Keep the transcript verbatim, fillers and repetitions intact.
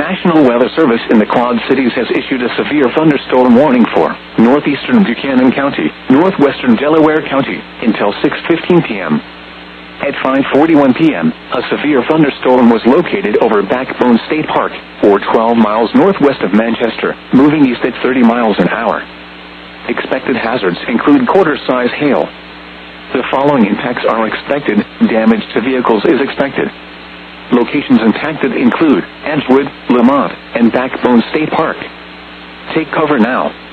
National Weather Service in the Quad Cities has issued a severe thunderstorm warning for northeastern Buchanan County, northwestern Delaware County, until six fifteen p.m. At five forty-one p.m., a severe thunderstorm was located over Backbone State Park, or twelve miles northwest of Manchester, moving east at thirty miles an hour. Expected hazards include quarter-size hail. The following impacts are expected. Damage to vehicles is expected. Locations impacted include Edgewood, Lamont, and Backbone State Park. Take cover now.